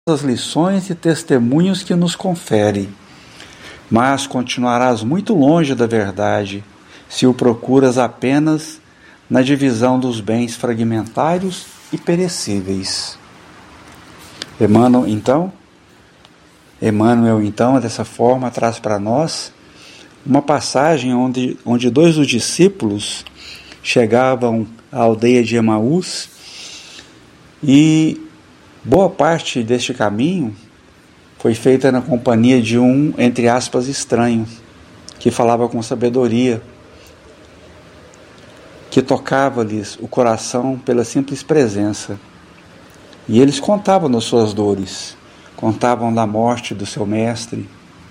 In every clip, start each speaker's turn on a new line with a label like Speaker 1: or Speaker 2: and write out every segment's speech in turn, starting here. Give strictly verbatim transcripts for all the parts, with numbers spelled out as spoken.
Speaker 1: as lições e testemunhos que nos confere, mas continuarás muito longe da verdade se o procuras apenas na divisão dos bens fragmentários e perecíveis. Emmanuel, então, Emmanuel, então, dessa forma, traz para nós uma passagem onde, onde dois dos discípulos chegavam à aldeia de Emaús e boa parte deste caminho foi feita na companhia de um, entre aspas, estranho, que falava com sabedoria, que tocava-lhes o coração pela simples presença. E eles contavam das suas dores, contavam da morte do seu mestre,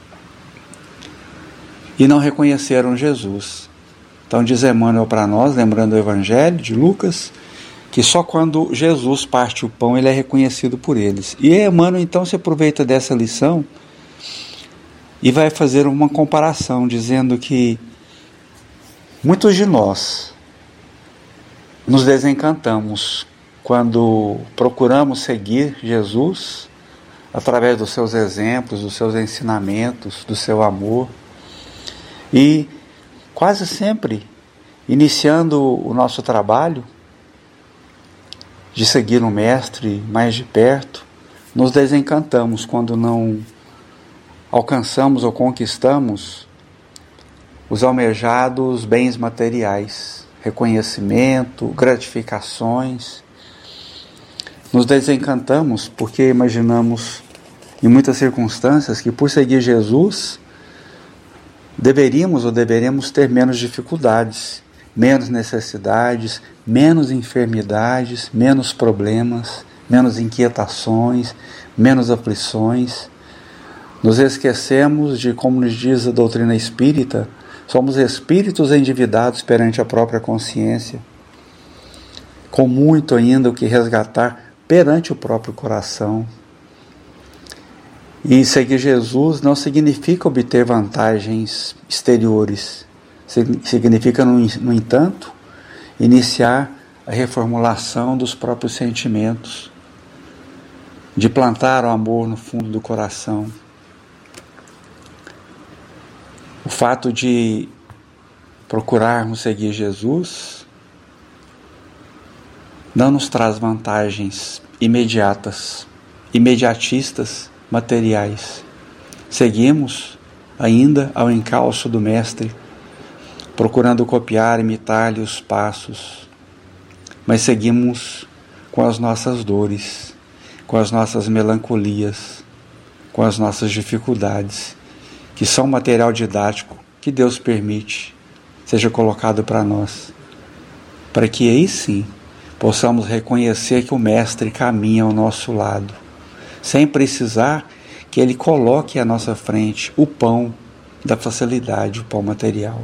Speaker 1: e não reconheceram Jesus. Então diz Emmanuel para nós, lembrando o Evangelho de Lucas, que só quando Jesus parte o pão ele é reconhecido por eles. E Emmanuel então se aproveita dessa lição e vai fazer uma comparação, dizendo que muitos de nós nos desencantamos quando procuramos seguir Jesus através dos seus exemplos, dos seus ensinamentos, do seu amor, e quase sempre iniciando o nosso trabalho de seguir o Mestre mais de perto, nos desencantamos quando não alcançamos ou conquistamos os almejados bens materiais, reconhecimento, gratificações. Nos desencantamos porque imaginamos em muitas circunstâncias que por seguir Jesus deveríamos ou deveremos ter menos dificuldades, menos necessidades, menos enfermidades, menos problemas, menos inquietações, menos aflições. Nos esquecemos de, como nos diz a doutrina espírita, somos espíritos endividados perante a própria consciência, com muito ainda o que resgatar perante o próprio coração. E seguir Jesus não significa obter vantagens exteriores, significa, no entanto, iniciar a reformulação dos próprios sentimentos, de plantar o amor no fundo do coração. O fato de procurarmos seguir Jesus não nos traz vantagens imediatas, imediatistas, materiais. Seguimos ainda ao encalço do Mestre, procurando copiar, imitar-lhe os passos, mas seguimos com as nossas dores, com as nossas melancolias, com as nossas dificuldades, que são material didático que Deus permite seja colocado para nós, para que aí sim possamos reconhecer que o Mestre caminha ao nosso lado, sem precisar que Ele coloque à nossa frente o pão da facilidade, o pão material.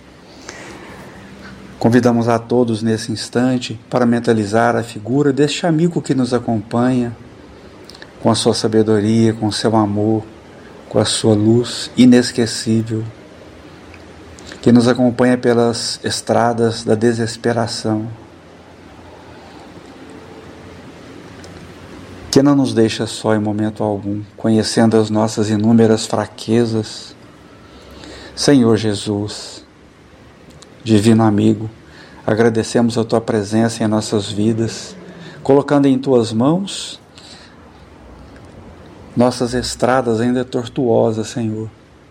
Speaker 1: Convidamos a todos nesse instante para mentalizar a figura deste amigo que nos acompanha, com a sua sabedoria, com o seu amor, com a sua luz inesquecível, que nos acompanha pelas estradas da desesperação, que não nos deixa só em momento algum, conhecendo as nossas inúmeras fraquezas. Senhor Jesus, Divino Amigo, agradecemos a Tua presença em nossas vidas, colocando em Tuas mãos nossas estradas ainda tortuosas, Senhor,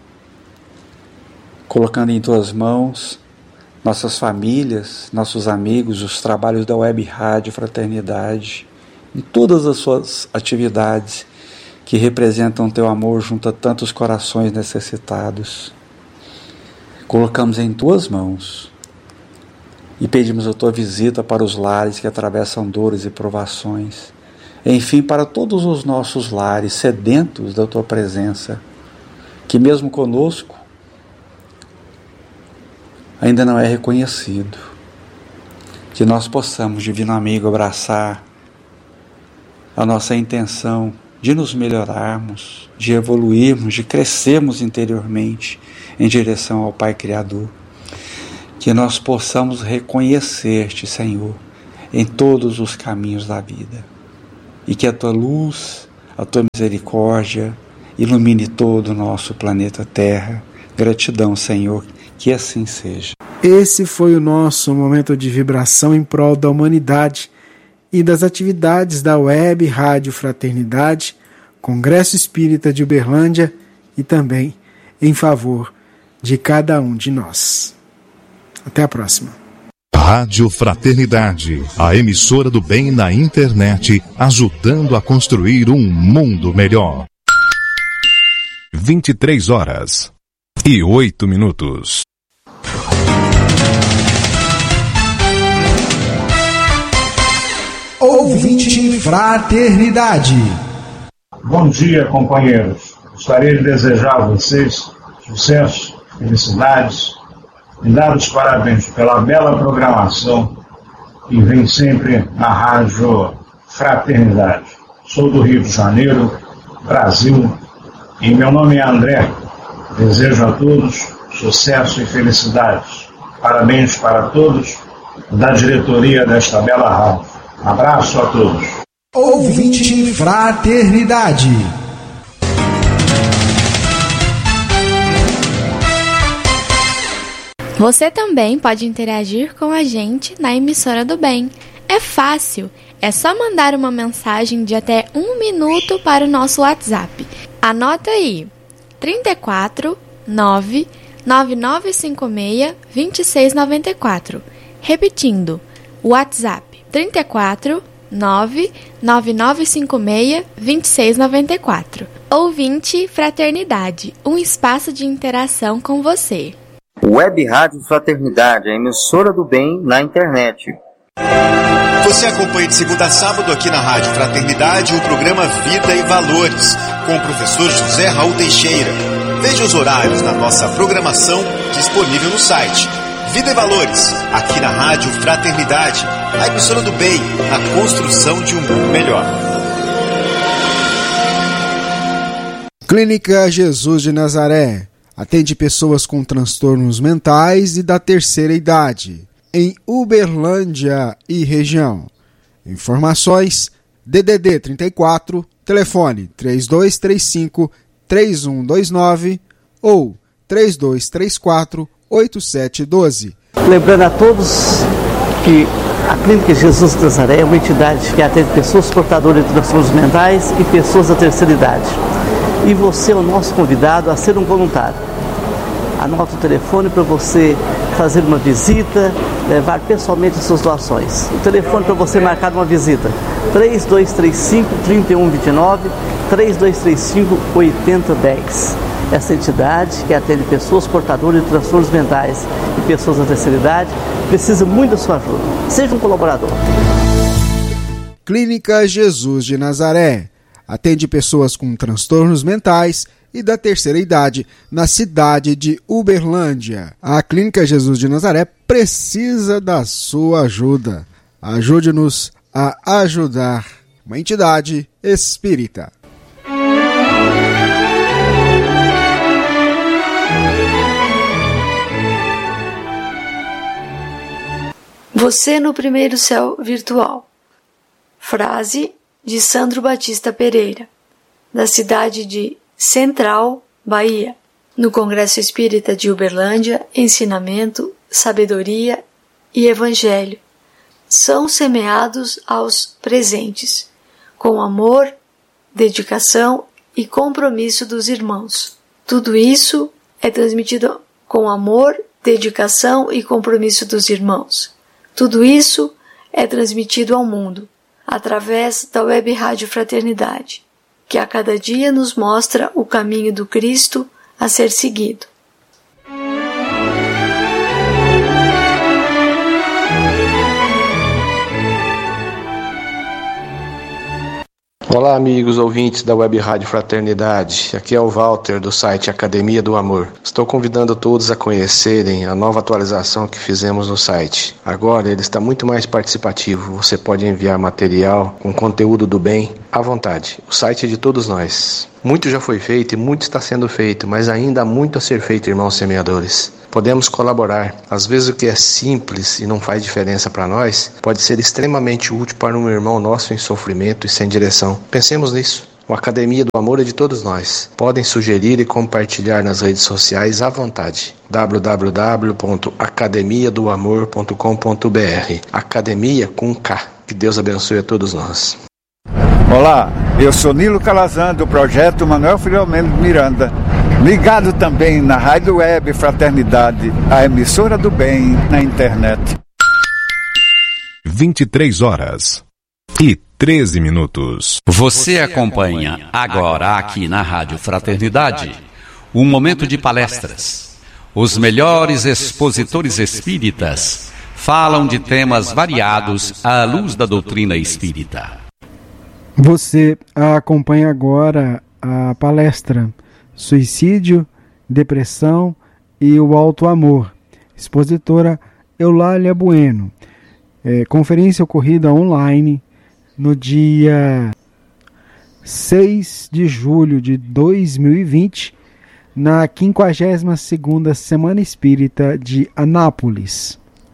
Speaker 1: colocando em Tuas mãos nossas famílias, nossos amigos, os trabalhos da Web Rádio Fraternidade, em todas as suas atividades que representam Teu amor junto a tantos corações necessitados. Colocamos em Tuas mãos e pedimos a Tua visita para os lares que atravessam dores e provações. Enfim, para todos os nossos lares sedentos da Tua presença, que mesmo conosco ainda não é reconhecido. Que nós possamos, Divino Amigo, abraçar a nossa intenção de nos melhorarmos, de evoluirmos, de crescermos interiormente em direção ao Pai Criador. Que nós possamos reconhecer-te, Senhor, em todos os caminhos da vida. E que a Tua luz, a tua misericórdia ilumine todo o nosso planeta Terra. Gratidão, Senhor, que assim seja.
Speaker 2: Esse foi o nosso momento de vibração em prol da humanidade e das atividades da Web Rádio Fraternidade, Congresso Espírita de Uberlândia e também em favor de cada um de nós. Até a próxima.
Speaker 3: Rádio Fraternidade, a emissora do bem na internet, ajudando a construir um mundo melhor. vinte e três horas e oito minutos.
Speaker 4: Ouvinte Fraternidade.
Speaker 5: Bom dia, companheiros. Gostaria de desejar a vocês sucesso, felicidades e dar os parabéns pela bela programação que vem sempre na Rádio Fraternidade. Sou do Rio de Janeiro, Brasil, e meu nome é André. Desejo a todos sucesso e felicidades. Parabéns para todos da diretoria desta bela rádio. Abraço a todos.
Speaker 4: Ouvinte Fraternidade.
Speaker 6: Você também pode interagir com a gente na emissora do bem. É fácil, é só mandar uma mensagem de até um minuto para o nosso WhatsApp. Anota aí, trinta e quatro, nove, nove nove cinco seis, dois seis nove quatro. Repetindo, WhatsApp trinta e quatro, nove, nove nove cinco seis, dois seis nove quatro. Ouvinte Fraternidade, um espaço de interação com você.
Speaker 7: Web Rádio Fraternidade, a emissora do bem na internet.
Speaker 8: Você acompanha de segunda a sábado aqui na Rádio Fraternidade o programa Vida e Valores, com o professor José Raul Teixeira. Veja os horários da nossa programação disponível no site. Vida e Valores, aqui na Rádio Fraternidade, a emissora do bem, na construção de um mundo melhor.
Speaker 2: Clínica Jesus de Nazaré. Atende pessoas com transtornos mentais e da terceira idade, em Uberlândia e região. Informações: D D D trinta e quatro, telefone três dois três cinco, três um dois nove ou três dois três quatro, oito sete um dois.
Speaker 9: Lembrando a todos que a Clínica Jesus de Nazaré é uma entidade que atende pessoas portadoras de transtornos mentais e pessoas da terceira idade. E você é o nosso convidado a ser um voluntário. Anota o telefone para você fazer uma visita, levar pessoalmente as suas doações. O telefone para você marcar uma visita: três dois três cinco, três um dois nove, três dois três cinco, oito zero um zero. Essa entidade que atende pessoas portadoras de transtornos mentais e pessoas da terceira idade precisa muito da sua ajuda. Seja um colaborador.
Speaker 2: Clínica Jesus de Nazaré. Atende pessoas com transtornos mentais e da terceira idade na cidade de Uberlândia. A Clínica Jesus de Nazaré precisa da sua ajuda. Ajude-nos a ajudar uma entidade espírita.
Speaker 10: Você no primeiro céu virtual. Frase de Sandro Batista Pereira, da cidade de Central, Bahia. No Congresso Espírita de Uberlândia, ensinamento, sabedoria e evangelho são semeados aos presentes, com amor, dedicação e compromisso dos irmãos. Tudo isso é transmitido com amor, dedicação e compromisso dos irmãos. Tudo isso é transmitido ao mundo, através da Web Rádio Fraternidade, que a cada dia nos mostra o caminho do Cristo a ser seguido.
Speaker 11: Olá, amigos ouvintes da Web Rádio Fraternidade. Aqui é o Walter, do site Academia do Amor. Estou convidando todos a conhecerem a nova atualização que fizemos no site. Agora ele está muito mais participativo. Você pode enviar material com conteúdo do bem à vontade. O site é de todos nós. Muito já foi feito e muito está sendo feito, mas ainda há muito a ser feito, irmãos semeadores. Podemos colaborar. Às vezes o que é simples e não faz diferença para nós, pode ser extremamente útil para um irmão nosso em sofrimento e sem direção. Pensemos nisso. O Academia do Amor é de todos nós. Podem sugerir e compartilhar nas redes sociais à vontade. w w w ponto academia do amor ponto com ponto b r. Academia com K. Que Deus abençoe a todos nós.
Speaker 12: Olá, eu sou Nilo Calazan, do projeto Manuel Filomeno Miranda. Ligado também na Rádio Web Fraternidade, a emissora do bem na internet.
Speaker 3: vinte e três horas e treze minutos.
Speaker 13: Você acompanha agora aqui na Rádio Fraternidade um momento de palestras. Os melhores expositores espíritas falam de temas variados à luz da doutrina espírita.
Speaker 2: Você acompanha agora a palestra Suicídio, Depressão e o Alto Amor. Expositora Eulália Bueno. É, conferência ocorrida online no dia seis de julho de dois mil e vinte, na quinquagésima segunda Semana Espírita de Anápolis.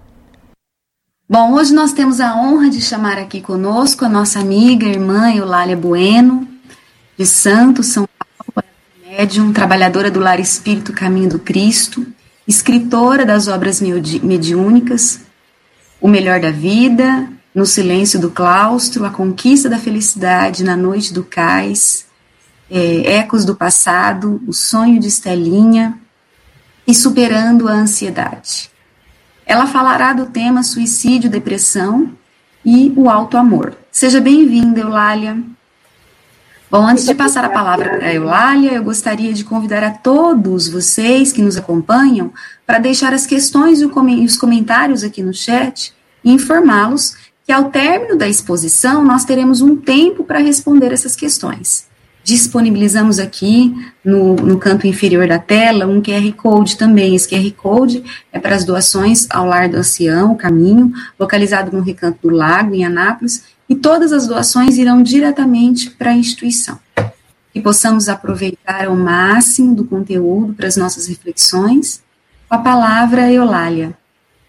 Speaker 14: Bom, hoje nós temos a honra de chamar aqui conosco a nossa amiga, irmã Eulália Bueno, de Santos, São Paulo, médium, trabalhadora do Lar Espírito Caminho do Cristo, escritora das obras mediúnicas, O Melhor da Vida, No Silêncio do Claustro, A Conquista da Felicidade, Na Noite do Cais, é, Ecos do Passado, O Sonho de Estelinha e Superando a Ansiedade. Ela falará do tema suicídio, depressão e o alto amor. Seja bem-vinda, Eulália. Bom, antes de passar a palavra para a Eulália, eu gostaria de convidar a todos vocês que nos acompanham para deixar as questões e os comentários aqui no chat e informá-los que ao término da exposição nós teremos um tempo para responder essas questões. Disponibilizamos aqui no, no canto inferior da tela um Q R Code também. Esse Q R Code é para as doações ao Lar do Ancião, o Caminho, localizado no Recanto do Lago, em Anápolis, e todas as doações irão diretamente para a instituição. Que possamos aproveitar ao máximo do conteúdo para as nossas reflexões. Com a palavra, Eulália.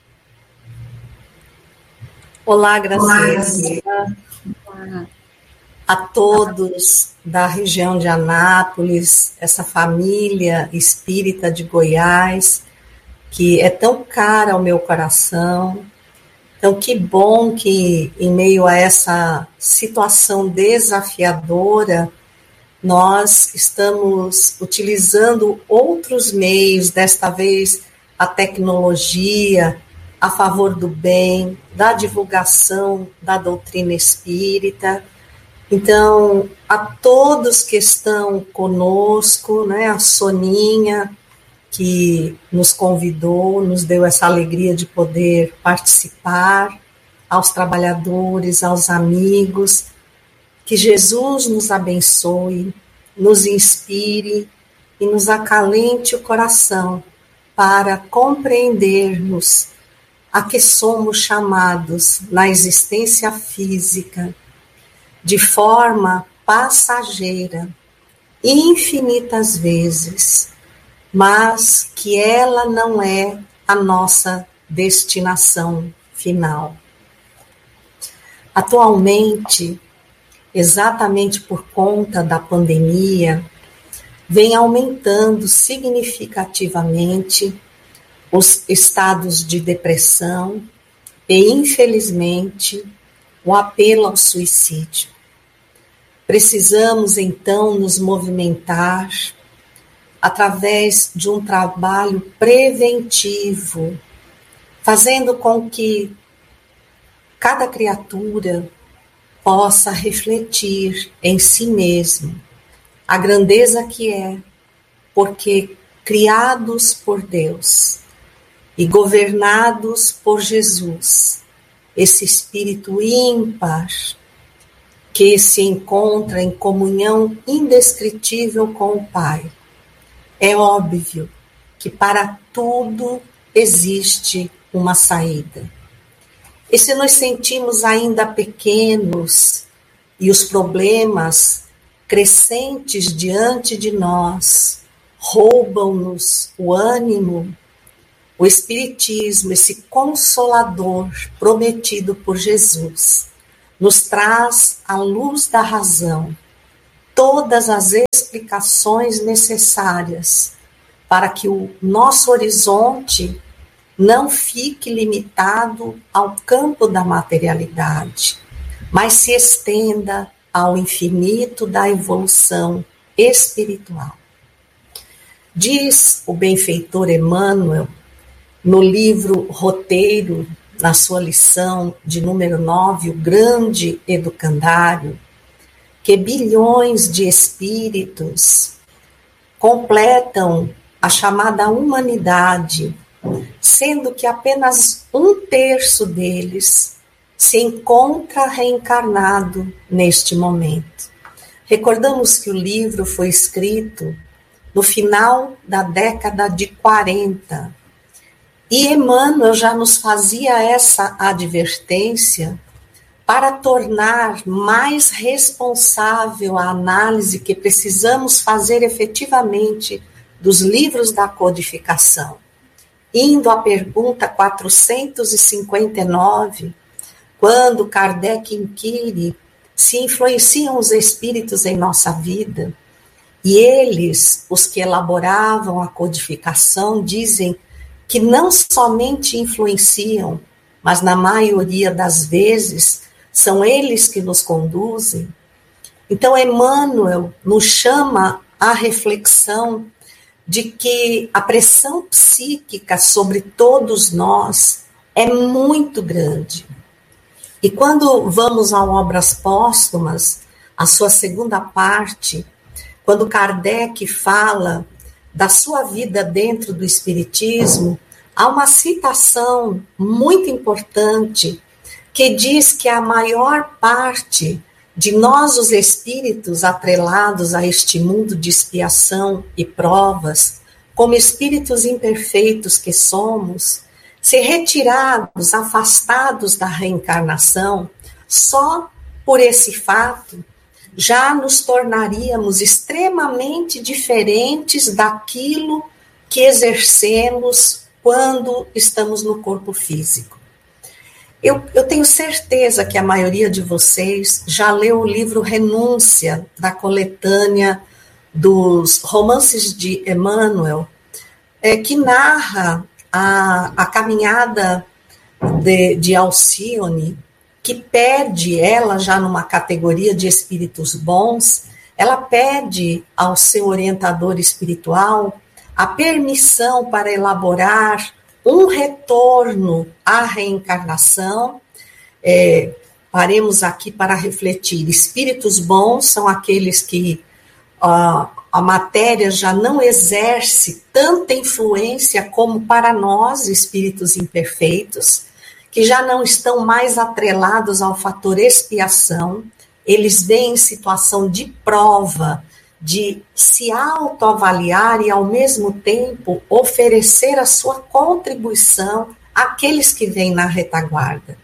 Speaker 15: Olá, Graciela. Olá. A todos da região de Anápolis, essa família espírita de Goiás, que é tão cara ao meu coração. Então, que bom que, em meio a essa situação desafiadora, nós estamos utilizando outros meios, desta vez a tecnologia, a favor do bem, da divulgação da doutrina espírita. Então, a todos que estão conosco, né, a Soninha, que nos convidou, nos deu essa alegria de poder participar, aos trabalhadores, aos amigos, que Jesus nos abençoe, nos inspire e nos acalente o coração para compreendermos a que somos chamados na existência física, de forma passageira, infinitas vezes, mas que ela não é a nossa destinação final. Atualmente, exatamente por conta da pandemia, vem aumentando significativamente os estados de depressão e, infelizmente, o apelo ao suicídio. Precisamos, então, nos movimentar através de um trabalho preventivo, fazendo com que cada criatura possa refletir em si mesmo a grandeza que é, porque criados por Deus e governados por Jesus, esse espírito ímpar que se encontra em comunhão indescritível com o Pai. É óbvio que para tudo existe uma saída. E se nos sentimos ainda pequenos e os problemas crescentes diante de nós roubam-nos o ânimo, o Espiritismo, esse consolador prometido por Jesus, nos traz a luz da razão todas as explicações necessárias para que o nosso horizonte não fique limitado ao campo da materialidade, mas se estenda ao infinito da evolução espiritual. Diz o benfeitor Emmanuel, no livro Roteiro, na sua lição de número nove, o grande educandário, que bilhões de espíritos completam a chamada humanidade, sendo que apenas um terço deles se encontra reencarnado neste momento. Recordamos que o livro foi escrito no final da década de quarenta, e Emmanuel já nos fazia essa advertência para tornar mais responsável a análise que precisamos fazer efetivamente dos livros da codificação. Indo à pergunta quatrocentos e cinquenta e nove, quando Kardec inquire se influenciam os espíritos em nossa vida, e eles, os que elaboravam a codificação, dizem que não somente influenciam, mas na maioria das vezes são eles que nos conduzem. Então, Emmanuel nos chama à reflexão de que a pressão psíquica sobre todos nós é muito grande. E quando vamos a Obras Póstumas, a sua segunda parte, quando Kardec fala da sua vida dentro do Espiritismo, há uma citação muito importante que diz que a maior parte de nós, os espíritos atrelados a este mundo de expiação e provas, como espíritos imperfeitos que somos, se retirados, afastados da reencarnação, só por esse fato, já nos tornaríamos extremamente diferentes daquilo que exercemos quando estamos no corpo físico. Eu, eu tenho certeza que a maioria de vocês já leu o livro Renúncia, da coletânea dos romances de Emmanuel, é, que narra a, a caminhada de, de Alcione, que pede, ela já numa categoria de espíritos bons, ela pede ao seu orientador espiritual a permissão para elaborar um retorno à reencarnação. É, paremos aqui para refletir. Espíritos bons são aqueles que uh, a matéria já não exerce tanta influência como para nós, espíritos imperfeitos, que já não estão mais atrelados ao fator expiação. Eles vêm em situação de prova, de se autoavaliar e, ao mesmo tempo, oferecer a sua contribuição àqueles que vêm na retaguarda.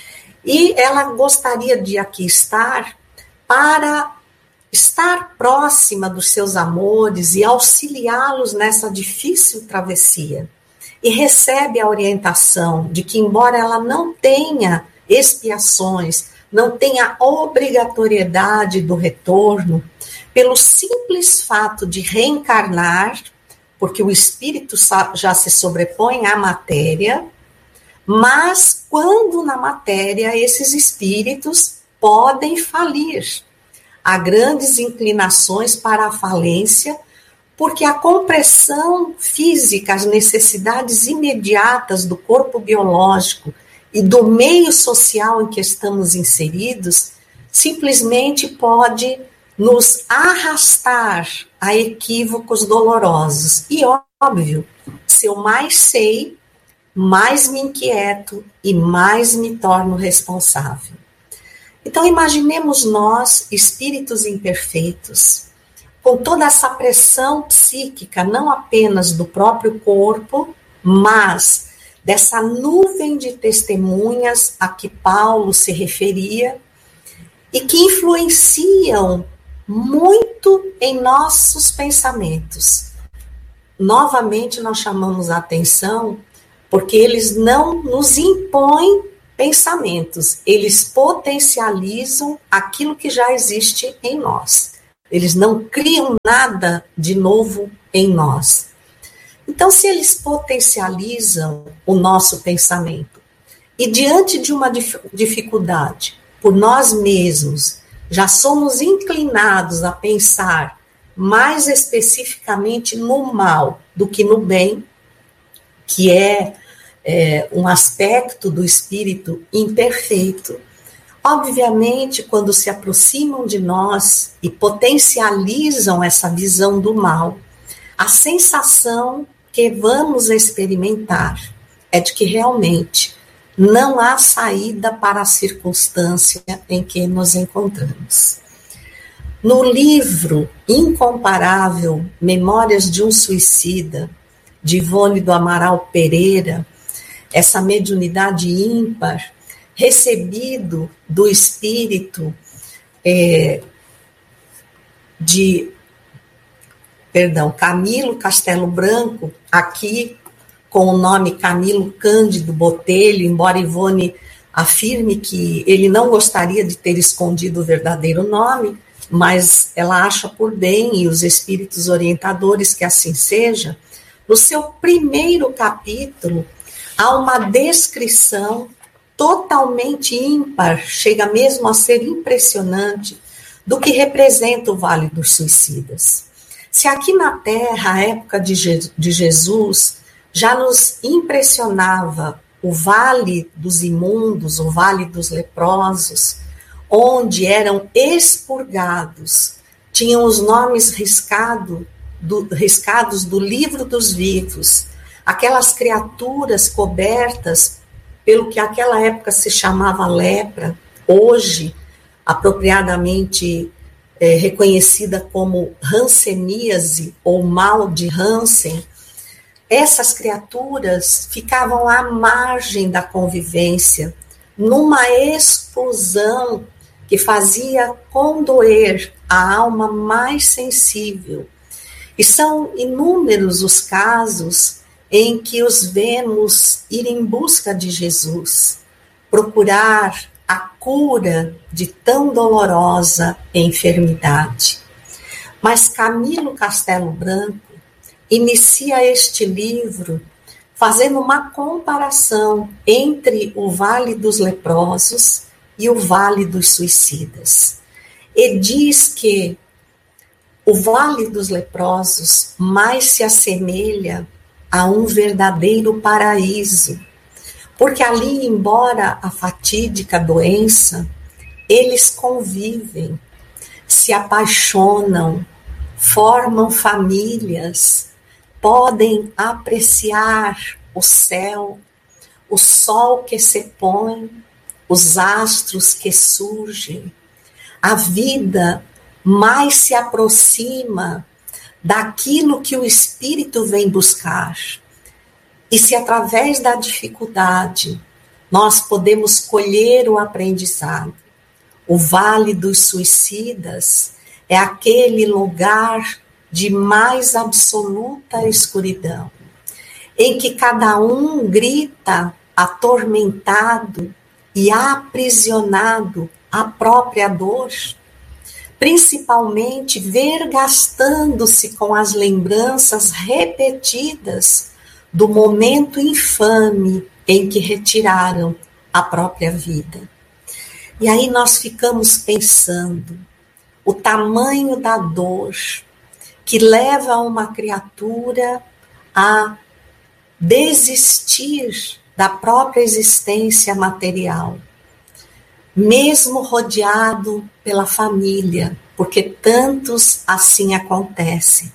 Speaker 15: E ela gostaria de aqui estar para estar próxima dos seus amores e auxiliá-los nessa difícil travessia. E recebe a orientação de que, embora ela não tenha expiações, não tenha obrigatoriedade do retorno, pelo simples fato de reencarnar, porque o espírito já se sobrepõe à matéria, mas quando na matéria esses espíritos podem falir. Há grandes inclinações para a falência, porque a compressão física, as necessidades imediatas do corpo biológico e do meio social em que estamos inseridos, simplesmente pode nos arrastar a equívocos dolorosos. E, óbvio, se eu mais sei, mais me inquieto e mais me torno responsável. Então, imaginemos nós, espíritos imperfeitos, com toda essa pressão psíquica, não apenas do próprio corpo, mas dessa nuvem de testemunhas a que Paulo se referia e que influenciam muito em nossos pensamentos. Novamente, nós chamamos a atenção porque eles não nos impõem pensamentos, eles potencializam aquilo que já existe em nós. eles não criam nada de novo em nós. Então, se eles potencializam o nosso pensamento, e diante de uma dificuldade, por nós mesmos, já somos inclinados a pensar mais especificamente no mal do que no bem, que é, é um aspecto do espírito imperfeito. Obviamente, quando se aproximam de nós e potencializam essa visão do mal, a sensação que vamos experimentar é de que realmente não há saída para a circunstância em que nos encontramos. No livro incomparável Memórias de um Suicida, de Ivone do Amaral Pereira, essa mediunidade ímpar, recebido do espírito é, de, perdão, Camilo Castelo Branco, aqui com o nome Camilo Cândido Botelho, embora Ivone afirme que ele não gostaria de ter escondido o verdadeiro nome, mas ela acha por bem, e os espíritos orientadores que assim seja. No seu primeiro capítulo, há uma descrição totalmente ímpar, chega mesmo a ser impressionante, do que representa o Vale dos Suicidas. Se aqui na Terra, a época de, Je- de Jesus, já nos impressionava o Vale dos Imundos, o Vale dos Leprosos, onde eram expurgados, tinham os nomes riscado, do, riscados do livro dos vivos, aquelas criaturas cobertas pelo que naquela época se chamava lepra, hoje apropriadamente é, reconhecida como hanseníase ou mal de Hansen. Essas criaturas ficavam à margem da convivência, numa explosão que fazia condoer a alma mais sensível. E são inúmeros os casos em que os vemos ir em busca de Jesus, procurar a cura de tão dolorosa enfermidade. Mas Camilo Castelo Branco inicia este livro fazendo uma comparação entre o Vale dos Leprosos e o Vale dos Suicidas. E diz que o Vale dos Leprosos mais se assemelha a um verdadeiro paraíso, porque ali, embora a fatídica doença, eles convivem, se apaixonam, formam famílias, podem apreciar o céu, o sol que se põe, os astros que surgem. A vida mais se aproxima daquilo que o espírito vem buscar. E se através da dificuldade nós podemos colher o aprendizado, o Vale dos Suicidas é aquele lugar de mais absoluta escuridão, em que cada um grita atormentado e aprisionado à própria dor, principalmente vergastando-se com as lembranças repetidas do momento infame em que retiraram a própria vida. E aí nós ficamos pensando o tamanho da dor que leva uma criatura a desistir da própria existência material, mesmo rodeado pela família, porque tantos assim acontecem,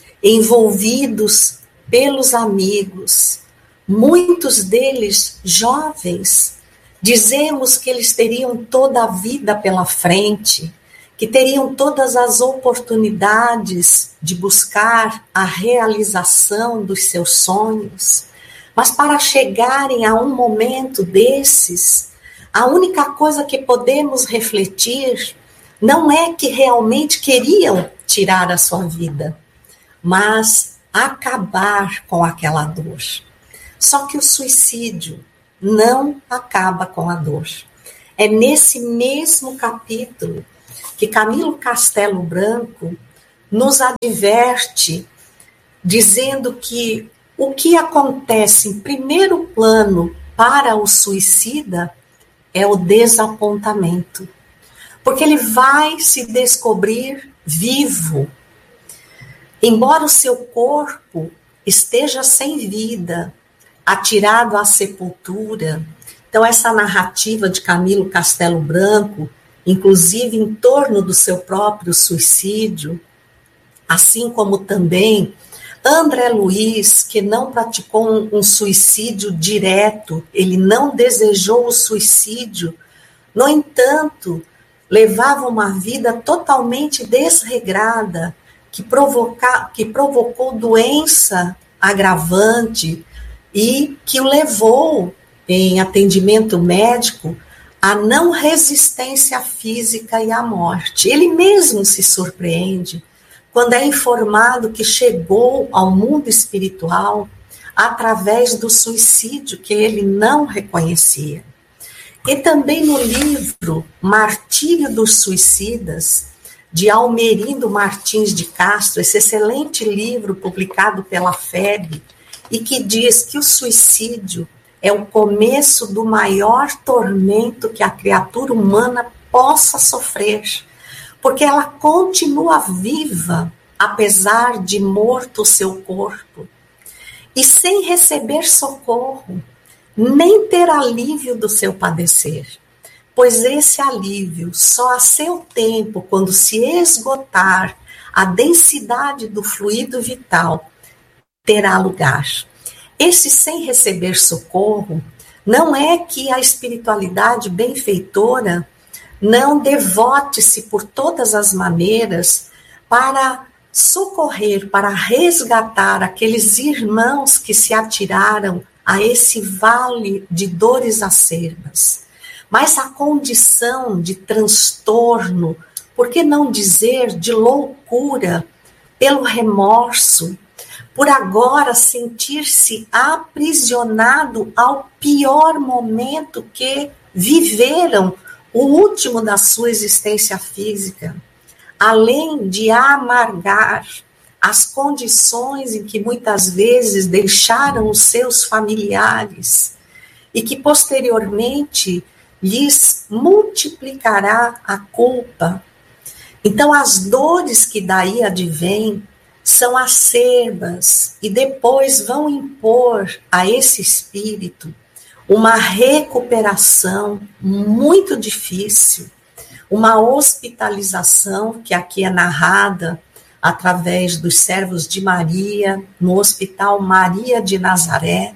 Speaker 15: envolvidos pelos amigos, muitos deles jovens. Dizemos que eles teriam toda a vida pela frente, que teriam todas as oportunidades de buscar a realização dos seus sonhos, mas para chegarem a um momento desses, a única coisa que podemos refletir não é que realmente queriam tirar a sua vida, mas acabar com aquela dor. Só que o suicídio não acaba com a dor. É nesse mesmo capítulo que Camilo Castelo Branco nos adverte, dizendo que o que acontece em primeiro plano para o suicida é o desapontamento, porque ele vai se descobrir vivo, embora o seu corpo esteja sem vida, atirado à sepultura. Então, essa narrativa de Camilo Castelo Branco, inclusive em torno do seu próprio suicídio, assim como também André Luiz, que não praticou um, um suicídio direto, ele não desejou o suicídio, no entanto, levava uma vida totalmente desregrada, que, provoca, que provocou doença agravante e que o levou, em atendimento médico, à não resistência física e à morte. Ele mesmo se surpreende quando é informado que chegou ao mundo espiritual através do suicídio que ele não reconhecia. E também no livro Martírio dos Suicidas, de Almerindo Martins de Castro, esse excelente livro publicado pela F E B, e que diz que o suicídio é o começo do maior tormento que a criatura humana possa sofrer, porque ela continua viva, apesar de morto o seu corpo, e sem receber socorro, nem ter alívio do seu padecer, pois esse alívio só a seu tempo, quando se esgotar a densidade do fluido vital, terá lugar. Esse sem receber socorro não é que a espiritualidade benfeitora não devote-se por todas as maneiras para socorrer, para resgatar aqueles irmãos que se atiraram a esse vale de dores acerbas. Mas a condição de transtorno, por que não dizer de loucura, pelo remorso, por agora sentir-se aprisionado ao pior momento que viveram, o último da sua existência física, além de amargar as condições em que muitas vezes deixaram os seus familiares e que posteriormente lhes multiplicará a culpa. Então as dores que daí advêm são acerbas e depois vão impor a esse espírito uma recuperação muito difícil, uma hospitalização que aqui é narrada através dos servos de Maria, no Hospital Maria de Nazaré,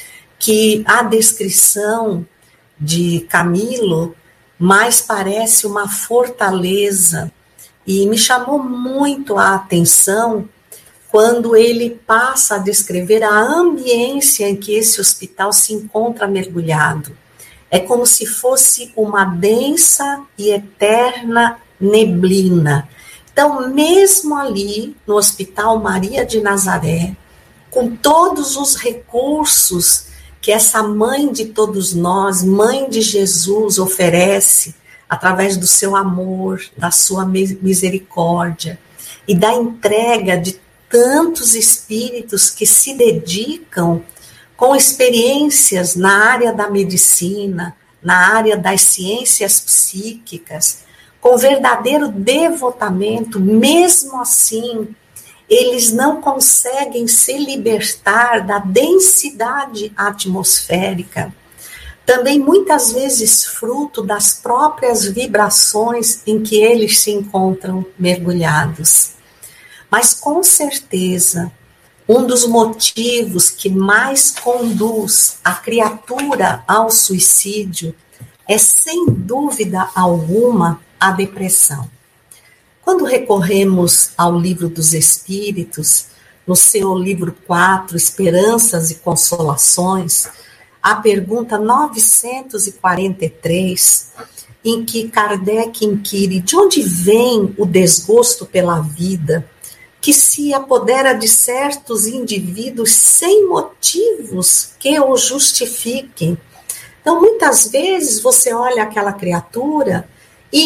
Speaker 15: que a descrição de Camilo mais parece uma fortaleza, e me chamou muito a atenção quando ele passa a descrever a ambiência em que esse hospital se encontra mergulhado. É como se fosse uma densa e eterna neblina. Então, mesmo ali, no Hospital Maria de Nazaré, com todos os recursos que essa mãe de todos nós, mãe de Jesus, oferece, através do seu amor, da sua misericórdia e da entrega de tantos espíritos que se dedicam com experiências na área da medicina, na área das ciências psíquicas, com verdadeiro devotamento, mesmo assim, eles não conseguem se libertar da densidade atmosférica, também muitas vezes fruto das próprias vibrações em que eles se encontram mergulhados. Mas com certeza, um dos motivos que mais conduz a criatura ao suicídio é, sem dúvida alguma, a depressão. Quando recorremos ao Livro dos Espíritos, no seu livro quatro, Esperanças e Consolações, a pergunta novecentos e quarenta e três, em que Kardec inquire de onde vem o desgosto pela vida, que se apodera de certos indivíduos sem motivos que o justifiquem. Então, muitas vezes você olha aquela criatura e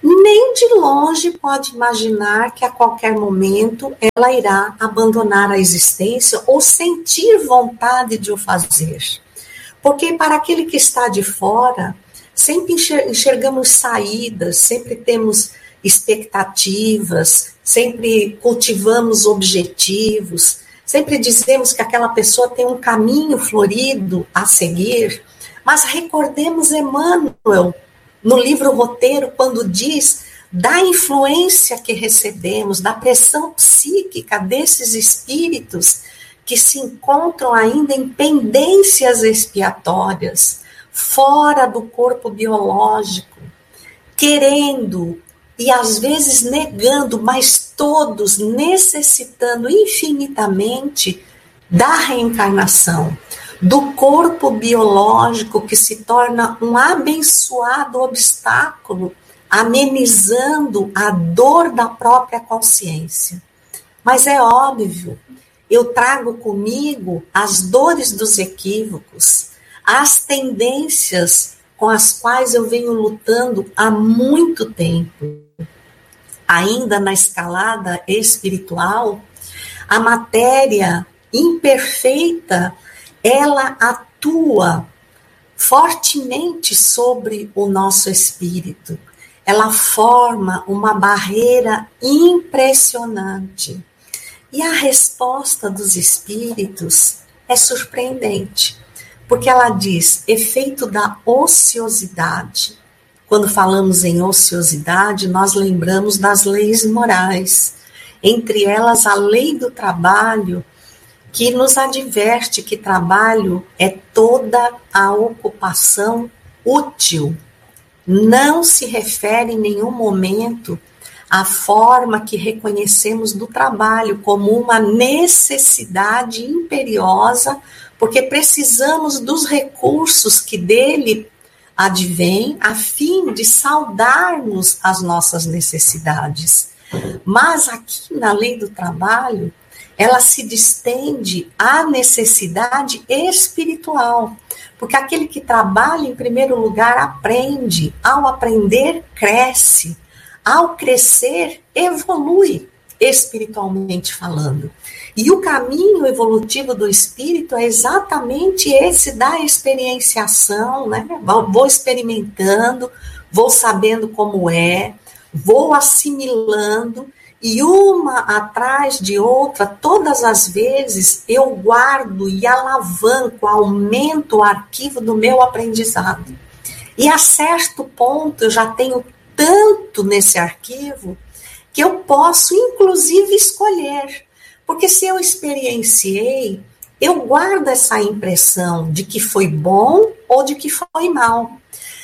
Speaker 15: nem de longe pode imaginar que a qualquer momento ela irá abandonar a existência ou sentir vontade de o fazer. Porque para aquele que está de fora, sempre enxergamos saídas, sempre temos expectativas, sempre cultivamos objetivos, sempre dizemos que aquela pessoa tem um caminho florido a seguir, mas recordemos Emmanuel, no livro Roteiro, quando diz da influência que recebemos, da pressão psíquica desses espíritos que se encontram ainda em pendências expiatórias, fora do corpo biológico, querendo e às vezes negando, mas todos necessitando infinitamente da reencarnação, do corpo biológico que se torna um abençoado obstáculo, amenizando a dor da própria consciência. Mas é óbvio, eu trago comigo as dores dos equívocos, as tendências com as quais eu venho lutando há muito tempo. Ainda na escalada espiritual, a matéria imperfeita, ela atua fortemente sobre o nosso espírito. Ela forma uma barreira impressionante. E a resposta dos espíritos é surpreendente, porque ela diz, efeito da ociosidade. Quando falamos em ociosidade, nós lembramos das leis morais, entre elas a lei do trabalho, que nos adverte que trabalho é toda a ocupação útil. Não se refere em nenhum momento à forma que reconhecemos do trabalho como uma necessidade imperiosa, porque precisamos dos recursos que dele advêm a fim de saldarmos as nossas necessidades. Mas aqui na lei do trabalho, ela se distende à necessidade espiritual, porque aquele que trabalha, em primeiro lugar, aprende. Ao aprender, cresce. Ao crescer, evolui, espiritualmente falando. E o caminho evolutivo do espírito é exatamente esse da experienciação, né? Vou experimentando, vou sabendo como é, vou assimilando, e uma atrás de outra, todas as vezes, eu guardo e alavanco, aumento o arquivo do meu aprendizado. E a certo ponto, eu já tenho tanto nesse arquivo, que eu posso, inclusive, escolher. Porque se eu experienciei, eu guardo essa impressão de que foi bom ou de que foi mal.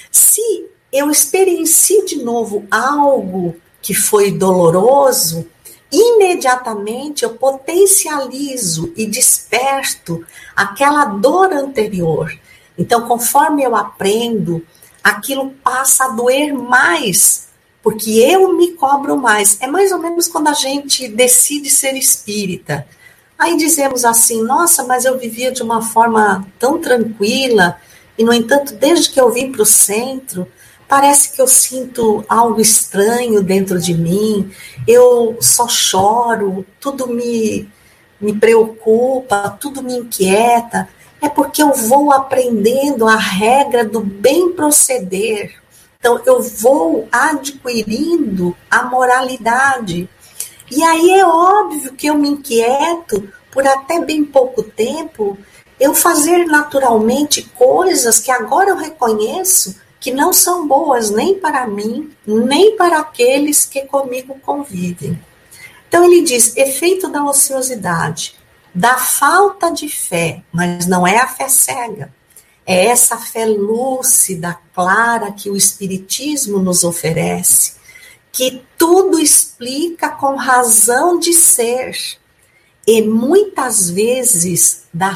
Speaker 15: Se eu experiencio de novo algo que foi doloroso, imediatamente eu potencializo e desperto aquela dor anterior. Então, conforme eu aprendo, aquilo passa a doer mais, porque eu me cobro mais. É mais ou menos quando a gente decide ser espírita. Aí dizemos assim, nossa, mas eu vivia de uma forma tão tranquila, e no entanto, desde que eu vim para o centro, parece que eu sinto algo estranho dentro de mim, eu só choro, tudo me, me preocupa, tudo me inquieta. É porque eu vou aprendendo a regra do bem proceder. Então, eu vou adquirindo a moralidade. E aí é óbvio que eu me inquieto por até bem pouco tempo, eu fazer naturalmente coisas que agora eu reconheço que não são boas nem para mim, nem para aqueles que comigo convivem. Então ele diz, efeito da ociosidade, da falta de fé, mas não é a fé cega, é essa fé lúcida, clara que o Espiritismo nos oferece, que tudo explica com razão de ser, e muitas vezes da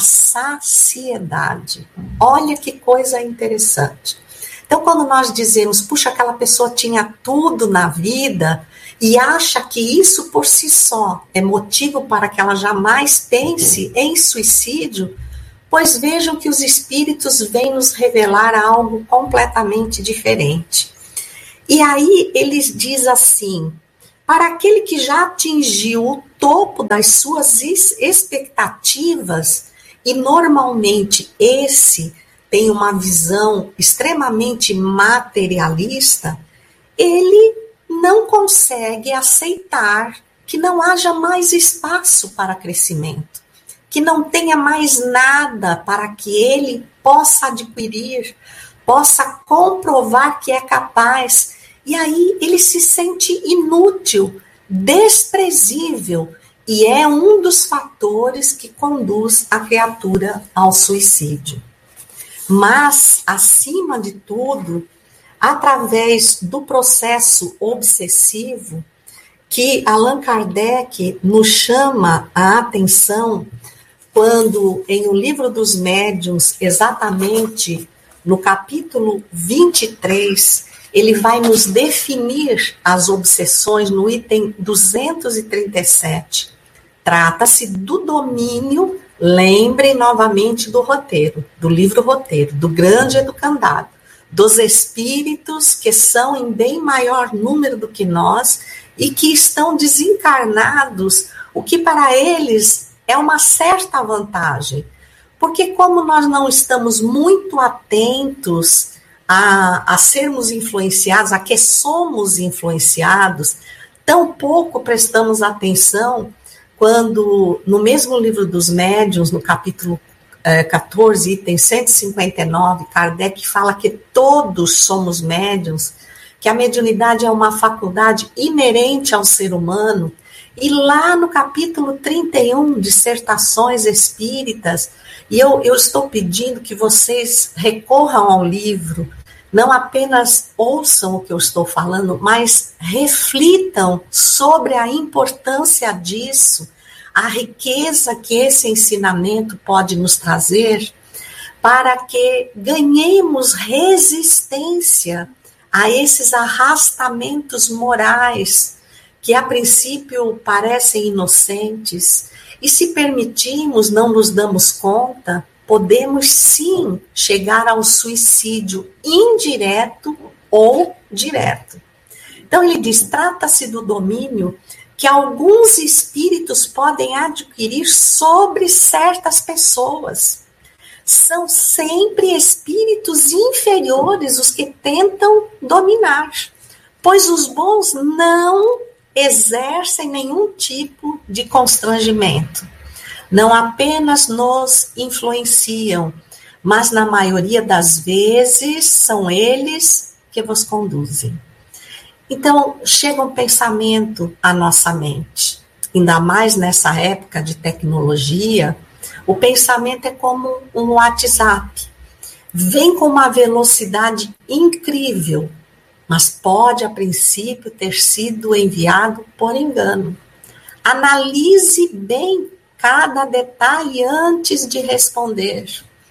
Speaker 15: saciedade. Olha que coisa interessante. Então, quando nós dizemos, puxa, aquela pessoa tinha tudo na vida e acha que isso por si só é motivo para que ela jamais pense em suicídio, pois vejam que os espíritos vêm nos revelar algo completamente diferente. E aí ele diz assim, para aquele que já atingiu o topo das suas expectativas, e normalmente esse tem uma visão extremamente materialista, ele não consegue aceitar que não haja mais espaço para crescimento, que não tenha mais nada para que ele possa adquirir, possa comprovar que é capaz. E aí ele se sente inútil, desprezível, e é um dos fatores que conduz a criatura ao suicídio. Mas, acima de tudo, através do processo obsessivo, que Allan Kardec nos chama a atenção quando, em O Livro dos Médiuns, exatamente no capítulo vinte e três, ele vai nos definir as obsessões no item duzentos e trinta e sete. Trata-se do domínio, lembrem novamente do roteiro, do livro roteiro, do grande educandário, dos espíritos que são em bem maior número do que nós e que estão desencarnados, o que para eles é uma certa vantagem. Porque como nós não estamos muito atentos a, a sermos influenciados, a que somos influenciados, tampouco prestamos atenção quando, no mesmo livro dos médiuns, no capítulo eh, catorze, item cento e cinquenta e nove, Kardec fala que todos somos médiuns, que a mediunidade é uma faculdade inerente ao ser humano, e lá no capítulo trinta e um, Dissertações Espíritas, e eu, eu estou pedindo que vocês recorram ao livro, não apenas ouçam o que eu estou falando, mas reflitam sobre a importância disso, a riqueza que esse ensinamento pode nos trazer, para que ganhemos resistência a esses arrastamentos morais, que a princípio parecem inocentes, e se permitirmos, não nos damos conta, podemos sim chegar ao suicídio indireto ou direto. Então ele diz, trata-se do domínio que alguns espíritos podem adquirir sobre certas pessoas. São sempre espíritos inferiores os que tentam dominar, pois os bons não exercem nenhum tipo de constrangimento. Não apenas nos influenciam, mas na maioria das vezes são eles que vos conduzem. Então, chega um pensamento à nossa mente, ainda mais nessa época de tecnologia, o pensamento é como um WhatsApp. Vem com uma velocidade incrível, mas pode, a princípio, ter sido enviado por engano. Analise bem cada detalhe antes de responder.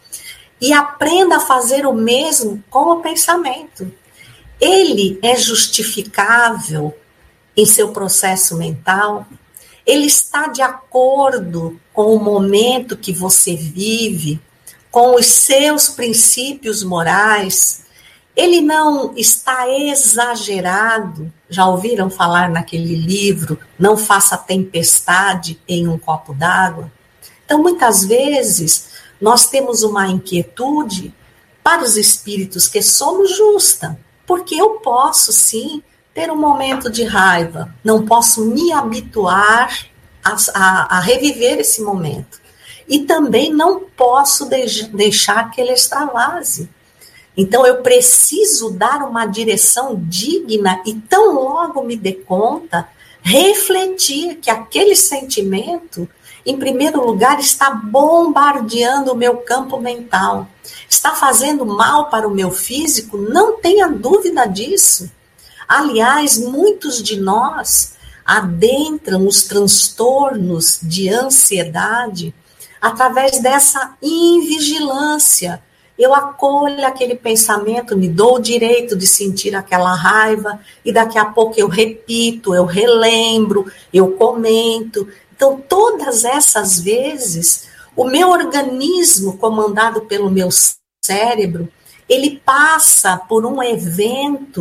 Speaker 15: E aprenda a fazer o mesmo com o pensamento. Ele é justificável em seu processo mental? Ele está de acordo com o momento que você vive, com os seus princípios morais? Ele não está exagerado? Já ouviram falar naquele livro, Não Faça Tempestade em um Copo d'Água? Então, muitas vezes, nós temos uma inquietude para os espíritos que somos justa, porque eu posso, sim, ter um momento de raiva, não posso me habituar a, a, a reviver esse momento. E também não posso de, deixar que ele extravase. Então, eu preciso dar uma direção digna e, tão logo me dê conta, refletir que aquele sentimento, em primeiro lugar, está bombardeando o meu campo mental. Está fazendo mal para o meu físico? Não tenha dúvida disso. Aliás, muitos de nós adentram os transtornos de ansiedade através dessa invigilância. Eu acolho aquele pensamento, me dou o direito de sentir aquela raiva, e daqui a pouco eu repito, eu relembro, eu comento. Então, todas essas vezes, o meu organismo, comandado pelo meu cérebro, ele passa por um evento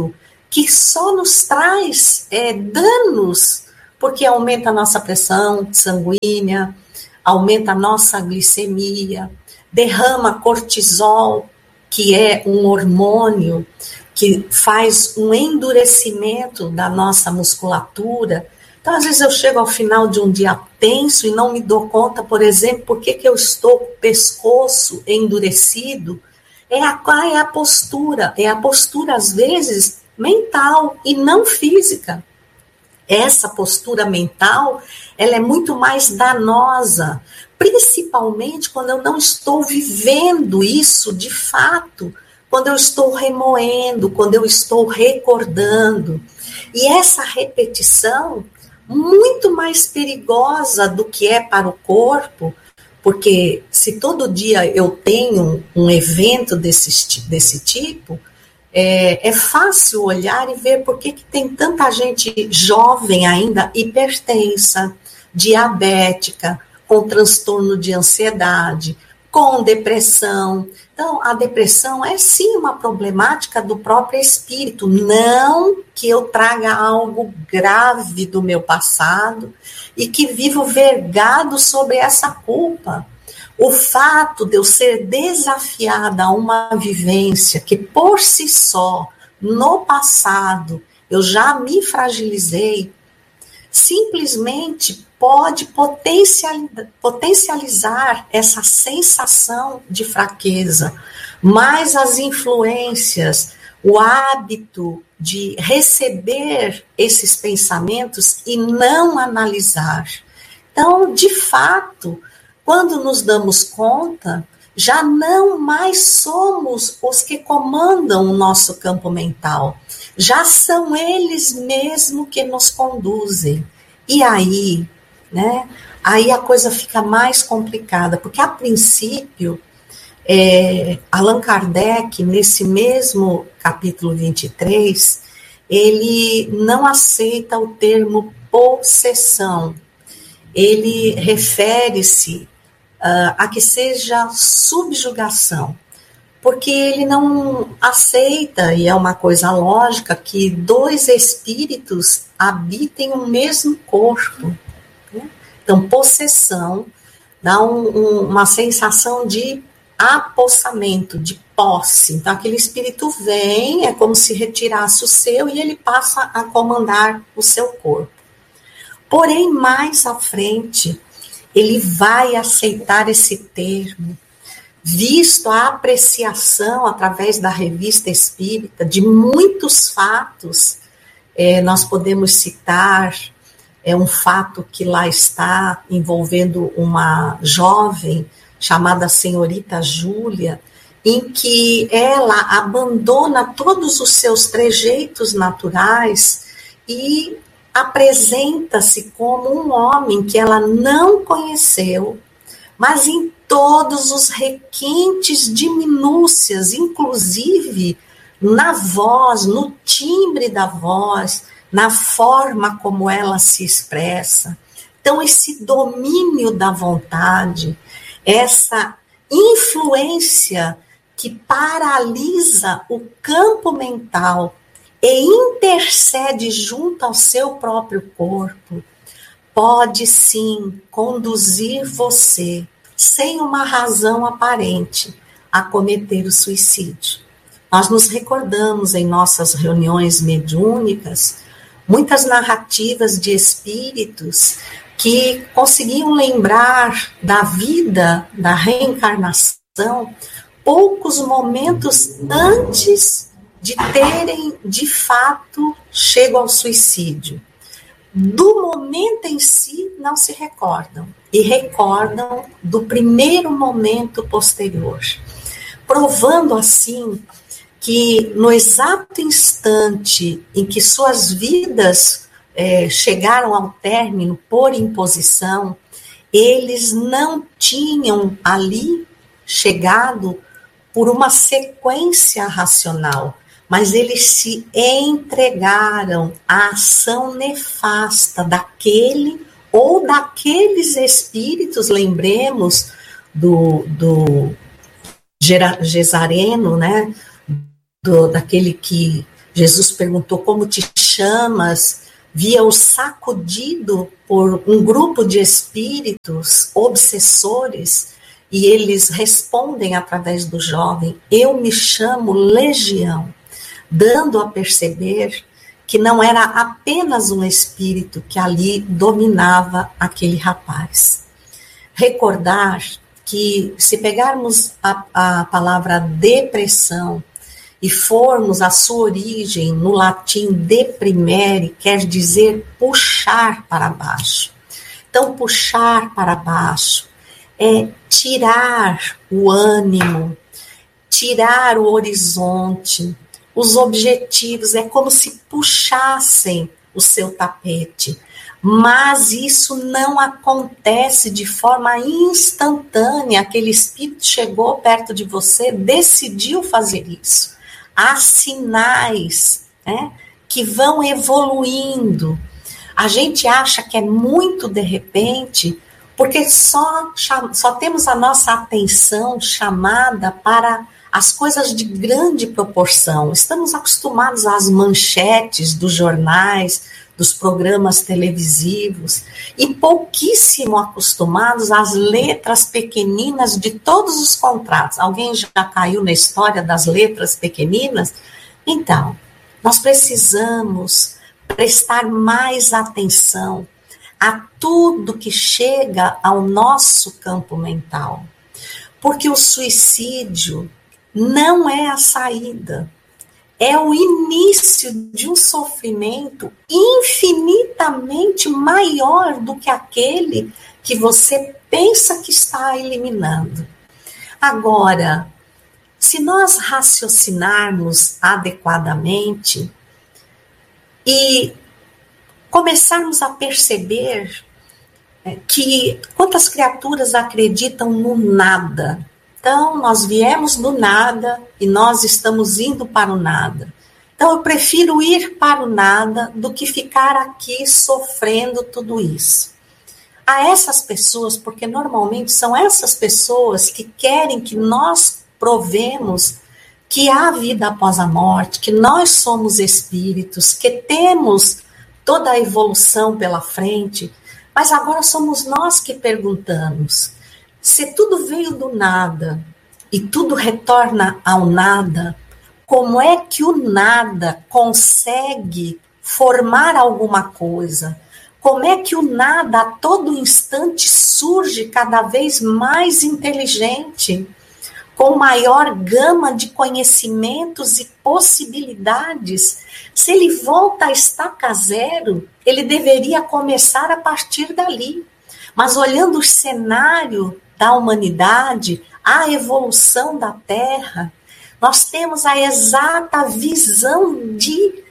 Speaker 15: que só nos traz é, danos, porque aumenta a nossa pressão sanguínea, aumenta a nossa glicemia, derrama cortisol, que é um hormônio que faz um endurecimento da nossa musculatura. Então, às vezes eu chego ao final de um dia tenso e não me dou conta, por exemplo, por que que eu estou com o pescoço endurecido. É a, é a postura, é a postura, às vezes, mental e não física. Essa postura mental, ela é muito mais danosa, principalmente quando eu não estou vivendo isso de fato, quando eu estou remoendo, quando eu estou recordando. E essa repetição, muito mais perigosa do que é para o corpo, porque se todo dia eu tenho um evento desse, desse tipo, é, é fácil olhar e ver por que que tem tanta gente jovem ainda hipertensa, diabética, com transtorno de ansiedade, com depressão. Então, a depressão é sim uma problemática do próprio espírito, não que eu traga algo grave do meu passado e que vivo vergado sobre essa culpa. O fato de eu ser desafiada a uma vivência que por si só, no passado, eu já me fragilizei, simplesmente pode potencializar essa sensação de fraqueza, mas as influências, o hábito de receber esses pensamentos e não analisar. Então, de fato, quando nos damos conta, já não mais somos os que comandam o nosso campo mental, já são eles mesmos que nos conduzem. E aí, né, aí a coisa fica mais complicada, porque a princípio, é, Allan Kardec, nesse mesmo capítulo vinte e três, ele não aceita o termo possessão, ele refere-se uh, a que seja subjugação, porque ele não aceita, e é uma coisa lógica, que dois espíritos habitem o mesmo corpo. Né? Então, possessão dá um, um, uma sensação de apossamento, de posse. Então, aquele espírito vem, é como se retirasse o seu e ele passa a comandar o seu corpo. Porém, mais à frente, ele vai aceitar esse termo, visto a apreciação através da Revista Espírita de muitos fatos. É, nós podemos citar é, um fato que lá está envolvendo uma jovem chamada Senhorita Júlia, em que ela abandona todos os seus trejeitos naturais e apresenta-se como um homem que ela não conheceu, mas em todos os requintes de minúcias, inclusive na voz, no timbre da voz, na forma como ela se expressa. Então, esse domínio da vontade, essa influência que paralisa o campo mental e intercede junto ao seu próprio corpo, pode sim conduzir você, sem uma razão aparente, a cometer o suicídio. Nós nos recordamos em nossas reuniões mediúnicas muitas narrativas de espíritos que conseguiam lembrar da vida, da reencarnação, poucos momentos antes de terem, de fato, chego ao suicídio. Do momento em si, não se recordam, e recordam do primeiro momento posterior, provando assim que no exato instante em que suas vidas é, chegaram ao término por imposição, eles não tinham ali chegado por uma sequência racional, mas eles se entregaram à ação nefasta daquele ou daqueles espíritos, lembremos do, do Gesareno, né, do, daquele que Jesus perguntou: como te chamas? Via-o sacudido por um grupo de espíritos obsessores, e eles respondem através do jovem: eu me chamo Legião, dando a perceber que não era apenas um espírito que ali dominava aquele rapaz. Recordar que, se pegarmos a, a palavra depressão e formos à sua origem no latim deprimere, quer dizer puxar para baixo. Então, puxar para baixo é tirar o ânimo, tirar o horizonte, os objetivos, é como se puxassem o seu tapete. Mas isso não acontece de forma instantânea. Aquele espírito chegou perto de você, decidiu fazer isso. Há sinais, né, que vão evoluindo. A gente acha que é muito de repente, porque só, só temos a nossa atenção chamada para as coisas de grande proporção. Estamos acostumados às manchetes dos jornais, dos programas televisivos, e pouquíssimo acostumados às letras pequeninas de todos os contratos. Alguém já caiu na história das letras pequeninas? Então, nós precisamos prestar mais atenção a tudo que chega ao nosso campo mental, porque o suicídio não é a saída. É o início de um sofrimento infinitamente maior do que aquele que você pensa que está eliminando. Agora, se nós raciocinarmos adequadamente e começarmos a perceber que quantas criaturas acreditam no nada. Então, nós viemos do nada e nós estamos indo para o nada. Então, eu prefiro ir para o nada do que ficar aqui sofrendo tudo isso. A essas pessoas, porque normalmente são essas pessoas que querem que nós provemos que há vida após a morte, que nós somos espíritos, que temos toda a evolução pela frente, mas agora somos nós que perguntamos: se tudo veio do nada e tudo retorna ao nada, como é que o nada consegue formar alguma coisa? Como é que o nada a todo instante surge cada vez mais inteligente, com maior gama de conhecimentos e possibilidades? Se ele volta a estaca zero, ele deveria começar a partir dali. Mas olhando o cenário da humanidade, a evolução da Terra, nós temos a exata visão de,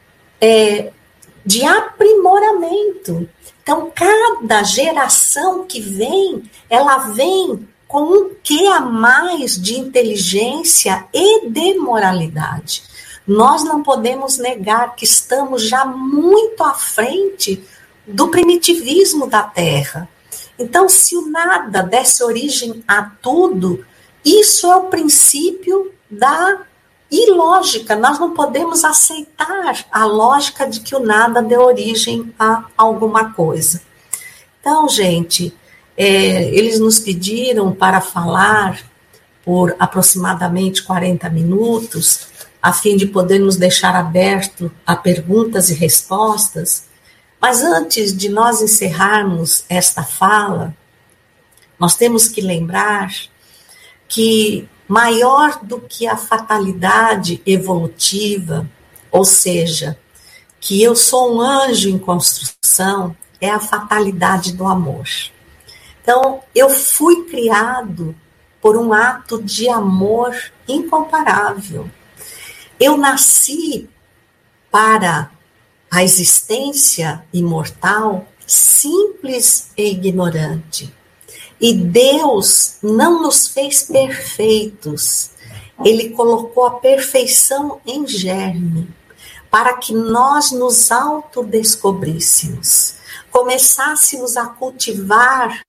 Speaker 15: é, de aprimoramento. Então, cada geração que vem, ela vem com um quê a mais de inteligência e de moralidade. Nós não podemos negar que estamos já muito à frente do primitivismo da Terra. Então, se o nada desse origem a tudo, isso é o princípio da ilógica. Nós não podemos aceitar a lógica de que o nada dê origem a alguma coisa. Então, gente, é, eles nos pediram para falar por aproximadamente quarenta minutos, a fim de podermos deixar aberto a perguntas e respostas. Mas antes de nós encerrarmos esta fala, nós temos que lembrar que maior do que a fatalidade evolutiva, ou seja, que eu sou um anjo em construção, é a fatalidade do amor. Então, eu fui criado por um ato de amor incomparável. Eu nasci para a existência imortal simples e ignorante. E Deus não nos fez perfeitos. Ele colocou a perfeição em germe, para que nós nos autodescobríssemos, começássemos a cultivar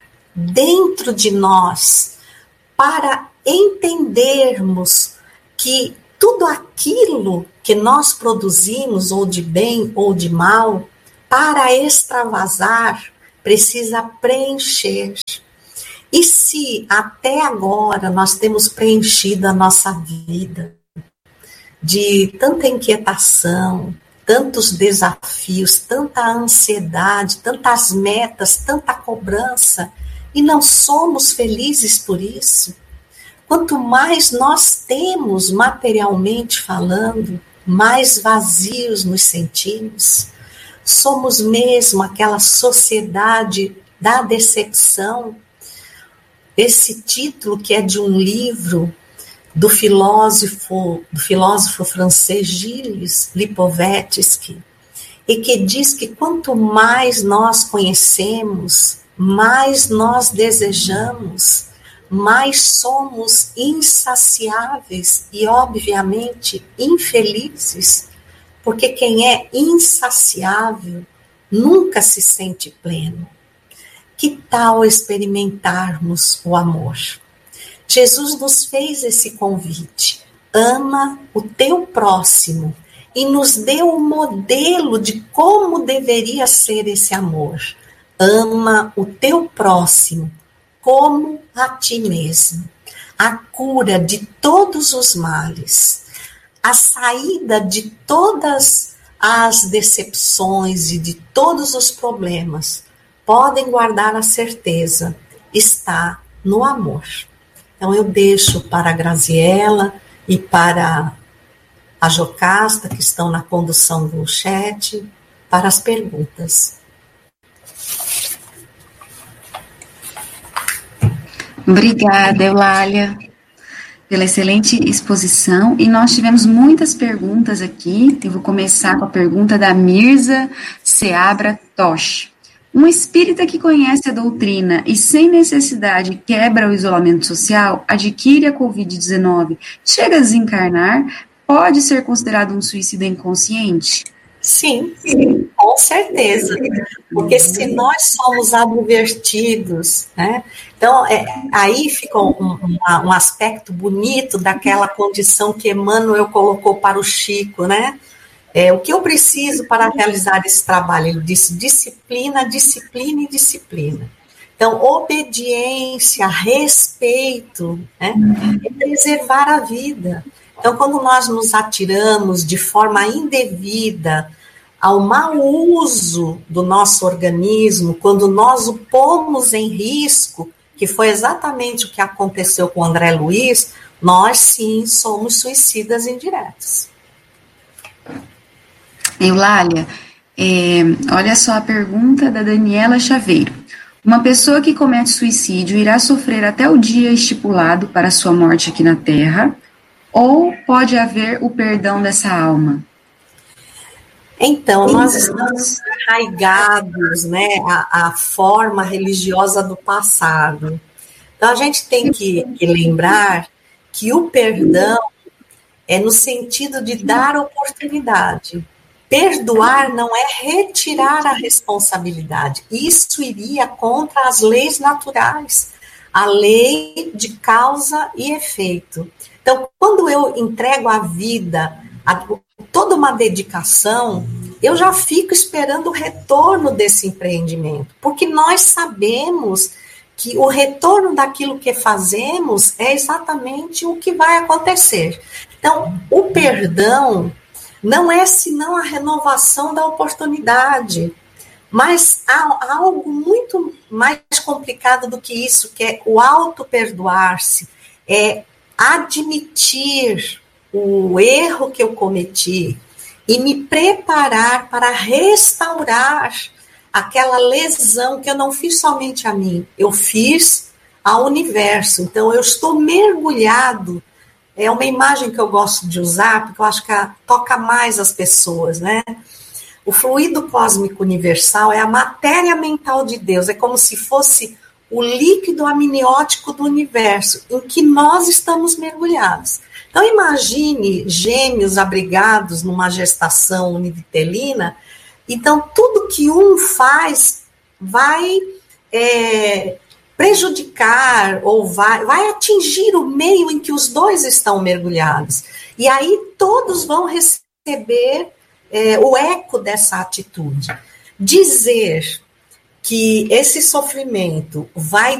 Speaker 15: dentro de nós, para entendermos que tudo aquilo que nós produzimos, ou de bem ou de mal, para extravasar, precisa preencher. E se até agora nós temos preenchido a nossa vida de tanta inquietação, tantos desafios, tanta ansiedade, tantas metas, tanta cobrança, e não somos felizes por isso, quanto mais nós temos materialmente falando, mais vazios nos sentimos. Somos mesmo aquela sociedade da decepção. Esse título, que é de um livro do filósofo, do filósofo francês Gilles Lipovetsky, e que diz que quanto mais nós conhecemos, mais nós desejamos, mais somos insaciáveis e, obviamente, infelizes, porque quem é insaciável nunca se sente pleno. Que tal experimentarmos o amor? Jesus nos fez esse convite. Ama o teu próximo e nos deu um modelo de como deveria ser esse amor. Ama o teu próximo como a ti mesmo. A cura de todos os males, a saída de todas as decepções e de todos os problemas, podem guardar a certeza, está no amor. Então eu deixo para a Graziela e para a Jocasta, que estão na condução do chat, para as perguntas.
Speaker 14: Obrigada, Eulália, pela excelente exposição. E nós tivemos muitas perguntas aqui. Eu vou começar com a pergunta da Mirza Seabra Tosh. Um espírita que conhece a doutrina e sem necessidade quebra o isolamento social, adquire a covid dezenove, chega a desencarnar, pode ser considerado um suicida inconsciente?
Speaker 15: Sim, sim, com certeza. Porque se nós somos advertidos, né? Então, é, aí fica um, um, um aspecto bonito daquela condição que Emmanuel colocou para o Chico, né? É, o que eu preciso para realizar esse trabalho? Ele disse disciplina, disciplina e disciplina. Então, obediência, respeito, né? É preservar a vida. Então, quando nós nos atiramos de forma indevida ao mau uso do nosso organismo, quando nós o pomos em risco, que foi exatamente o que aconteceu com o André Luiz, nós sim somos suicidas indiretos.
Speaker 14: Eulália, é, olha só a pergunta da Daniela Chaveiro. Uma pessoa que comete suicídio irá sofrer até o dia estipulado para sua morte aqui na Terra, ou pode haver o perdão dessa alma?
Speaker 15: Então, nós estamos arraigados, né, à, à forma religiosa do passado. Então, a gente tem que, que lembrar que o perdão é no sentido de dar oportunidade. Perdoar não é retirar a responsabilidade. Isso iria contra as leis naturais, a lei de causa e efeito. Então, quando eu entrego a vida, a, toda uma dedicação, eu já fico esperando o retorno desse empreendimento, porque nós sabemos que o retorno daquilo que fazemos é exatamente o que vai acontecer. Então, o perdão não é senão a renovação da oportunidade, mas há algo muito mais complicado do que isso, que é o auto-perdoar-se, é admitir o erro que eu cometi e me preparar para restaurar aquela lesão que eu não fiz somente a mim, eu fiz ao universo. Então, eu estou mergulhado. É uma imagem que eu gosto de usar, porque eu acho que toca mais as pessoas, né? O fluido cósmico universal é a matéria mental de Deus, é como se fosse o líquido amniótico do universo, em que nós estamos mergulhados. Então, imagine gêmeos abrigados numa gestação univitelina. Então, tudo que um faz vai é, prejudicar ou vai, vai atingir o meio em que os dois estão mergulhados. E aí todos vão receber é, o eco dessa atitude. Dizer que esse sofrimento vai